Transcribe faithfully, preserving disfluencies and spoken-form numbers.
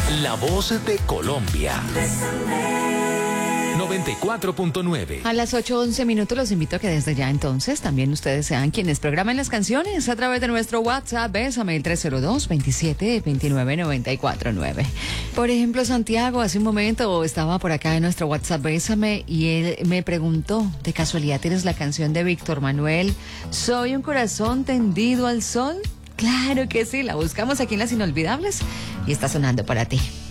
La voz de Colombia. noventa y cuatro punto nueve. A las ocho once minutos los invito a que desde ya entonces también ustedes sean quienes programen las canciones a través de nuestro WhatsApp. Bésame el tres cero dos, veintisiete, veintinueve, noventa y cuatro nueve. Por ejemplo, Santiago hace un momento estaba por acá en nuestro WhatsApp Bésame y él me preguntó, ¿de casualidad tienes la canción de Víctor Manuel, Soy un corazón tendido al sol? Claro que sí, la buscamos aquí en Las Inolvidables y está sonando para ti.